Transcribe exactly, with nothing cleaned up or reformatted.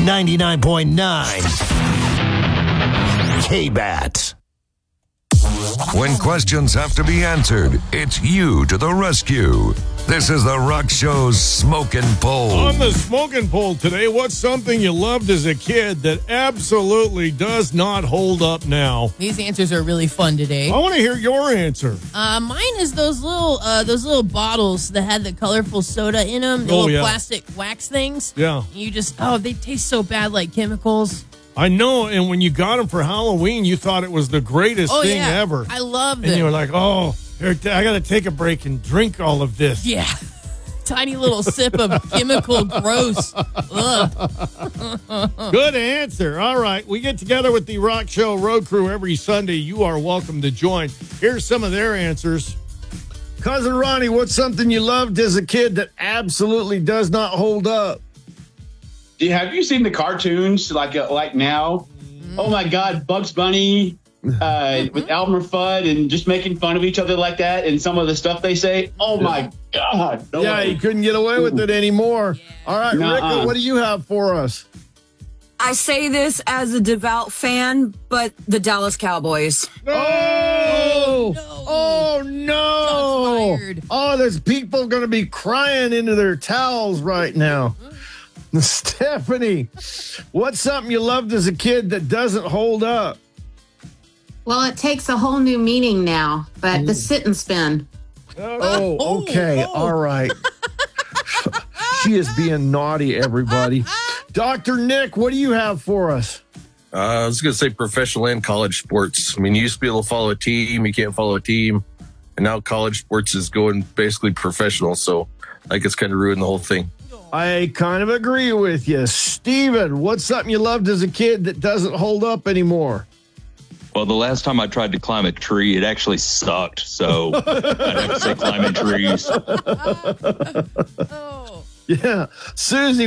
ninety-nine point nine K-Bat. When questions have to be answered, it's you to the rescue. This is the Rock Show's Smoking Poll. On the Smoking Poll today, what's something you loved as a kid that absolutely does not hold up now? These answers are really fun today. I want to hear your answer. Uh, mine is those little uh, those little bottles that had the colorful soda in them, the Oh, little yeah. plastic wax things. Yeah. And you just, oh, they taste so bad like chemicals. I know, and when you got them for Halloween, you thought it was the greatest Oh, thing yeah. ever. I love them. And you were like, oh, here, I got to take a break and drink all of this. Yeah. Tiny little sip of chemical gross. Ugh. Good answer. All right. We get together with the Rock Show Road Crew every Sunday. You are welcome to join. Here's some of their answers. Cousin Ronnie, what's something you loved as a kid that absolutely does not hold up? Do you, have you seen the cartoons like uh, like now? Mm. Oh my God, Bugs Bunny uh, with Elmer Fudd and just making fun of each other like that, and some of the stuff they say. Oh my God! No yeah, way. you couldn't get away with it anymore. Yeah. All right, Nuh-uh. Ricka, what do you have for us? I say this as a devout fan, but the Dallas Cowboys. Oh, no. oh no! Shots fired. Oh, there's people going to be crying into their towels right now. Stephanie, what's something you loved as a kid that doesn't hold up? Well, it takes a whole new meaning now, but the sit and spin. Oh, okay. Oh, oh. All right. She is being naughty, everybody. Doctor Nick, what do you have for us? Uh, I was going to say professional and college sports. I mean, you used to be able to follow a team. You can't follow a team. And now college sports is going basically professional. So I guess kind of ruined the whole thing. I kind of agree with you. Steven, what's something you loved as a kid that doesn't hold up anymore? Well, the last time I tried to climb a tree, it actually sucked. So I'd have to say climbing trees. Oh. Yeah. Susie,